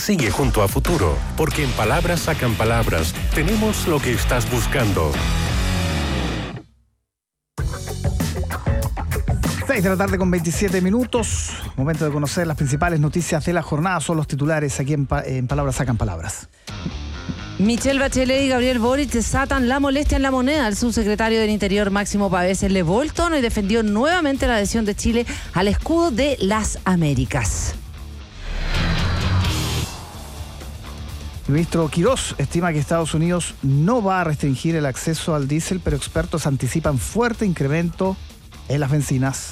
Sigue junto a Futuro, porque en Palabras Sacan Palabras tenemos lo que estás buscando. 6 de la tarde con 27 minutos. Momento de conocer las principales noticias de la jornada. Son los titulares aquí en Palabras Sacan Palabras. Michelle Bachelet y Gabriel Boric desatan la molestia en la moneda. El subsecretario del Interior, Máximo Pavés, elevó el tono y defendió nuevamente la adhesión de Chile al escudo de las Américas. El ministro Quirós estima que Estados Unidos no va a restringir el acceso al diésel, pero expertos anticipan fuerte incremento en las bencinas.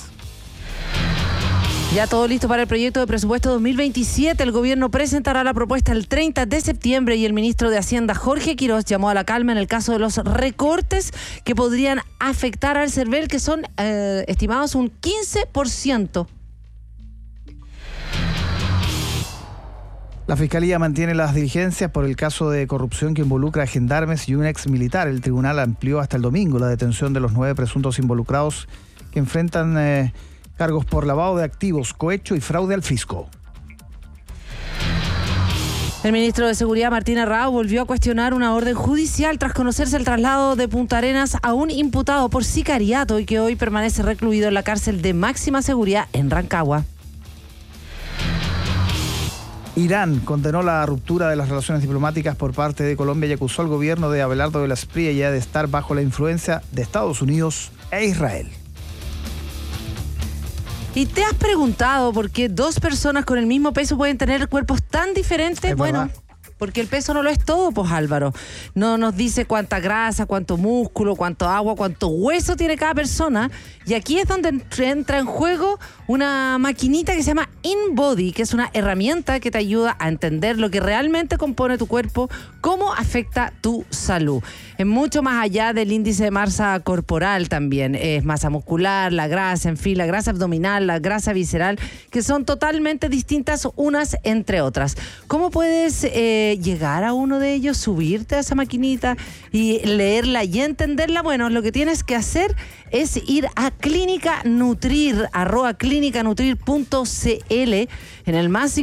Ya todo listo para el proyecto de presupuesto 2027. El gobierno presentará la propuesta el 30 de septiembre y el ministro de Hacienda, Jorge Quirós, llamó a la calma en el caso de los recortes que podrían afectar al CERVEL, que son estimados un 15%. La Fiscalía mantiene las diligencias por el caso de corrupción que involucra a gendarmes y un ex militar. El tribunal amplió hasta el domingo la detención de los 9 presuntos involucrados que enfrentan cargos por lavado de activos, cohecho y fraude al fisco. El ministro de Seguridad, Martín Arrao, volvió a cuestionar una orden judicial tras conocerse el traslado de Punta Arenas a un imputado por sicariato y que hoy permanece recluido en la cárcel de máxima seguridad en Rancagua. Irán condenó la ruptura de las relaciones diplomáticas por parte de Colombia y acusó al gobierno de Abelardo de la Espriella de estar bajo la influencia de Estados Unidos e Israel. ¿Y te has preguntado por qué 2 personas con el mismo peso pueden tener cuerpos tan diferentes? Bueno, porque el peso no lo es todo, pues Álvaro. No nos dice cuánta grasa, cuánto músculo, cuánto agua, cuánto hueso tiene cada persona. Y aquí es donde entra en juego una maquinita que se llama InBody, que es una herramienta que te ayuda a entender lo que realmente compone tu cuerpo, cómo afecta tu salud. Es mucho más allá del índice de masa corporal también. Es masa muscular, la grasa, en fin, la grasa abdominal, la grasa visceral, que son totalmente distintas unas entre otras. ¿Cómo puedes llegar a uno de ellos, subirte a esa maquinita y leerla y entenderla? Bueno, lo que tienes que hacer es ir a Clínica Nutrir, @clinicanutrir.cl, en el más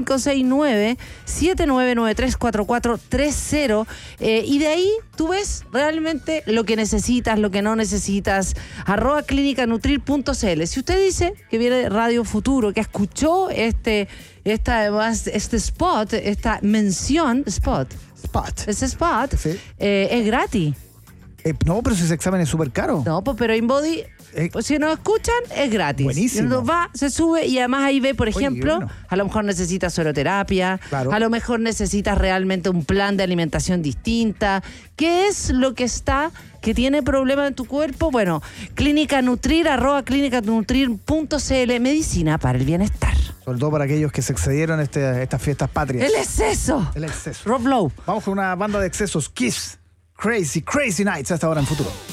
569-7993-4430, y de ahí tú ves realmente lo que necesitas, lo que no necesitas, @clinicanutrir.cl. Si usted dice que viene de Radio Futuro, que escuchó esta spot, esta mención, ese spot, sí. Es gratis. No, pero ese examen es súper caro. No, pues pero InBody, pues si nos escuchan, es gratis. Buenísimo. Entonces va, se sube y además ahí ve, por ejemplo, bueno. A lo mejor necesitas sueroterapia, claro. A lo mejor necesitas realmente un plan de alimentación distinta. ¿Qué es lo que que tiene problema en tu cuerpo? Bueno, Clínica Nutrir, @clinicanutrir.cl, medicina para el bienestar. Sobre todo para aquellos que se excedieron estas fiestas patrias. El exceso. El exceso. Rob Lowe. Vamos con una banda de excesos, Kiss. Crazy Nights, hasta ahora en Futuro.